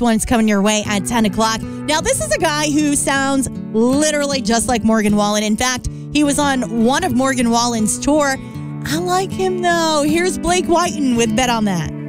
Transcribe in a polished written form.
one's coming your way at 10 o'clock. Now, this is a guy who sounds literally just like Morgan Wallen. In fact, he was on one of Morgan Wallen's tour. I like him, though. Here's Blake Whiten with Bet on That.